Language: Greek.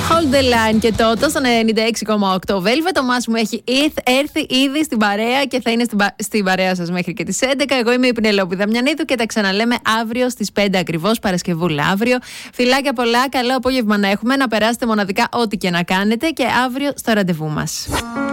Hold the line και τότε στον 96,8 Velvet. Ο Μάς μου έχει έρθει ήδη στην παρέα και θα είναι στην παρέα σας μέχρι και τις 11. Εγώ είμαι η Πινελόπη Δαμιανίδου και τα ξαναλέμε αύριο στις 5 ακριβώς, Παρασκευούλα αύριο. Φιλάκια πολλά, καλό απόγευμα να έχουμε, να περάσετε μοναδικά ό,τι και να κάνετε και αύριο στο ραντεβού μας.